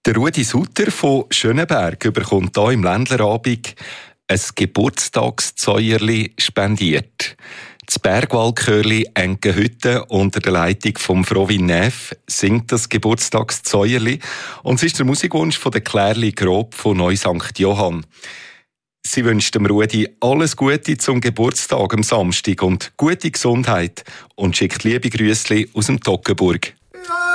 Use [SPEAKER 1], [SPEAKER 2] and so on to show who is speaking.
[SPEAKER 1] Der Rudi Sutter von Schöneberg bekommt hier im Ländlerabend ein Geburtstagszeuerli spendiert. Das Bergwaldchörli Enkenhütte unter der Leitung von Frovin Neff singt das Geburtstagszeuerli und es ist der Musikwunsch von der Klärli Grob von Neu St. Johann. Sie wünscht dem Rudi alles Gute zum Geburtstag am Samstag und gute Gesundheit und schickt liebe Grüßli aus dem Toggenburg.
[SPEAKER 2] Ja.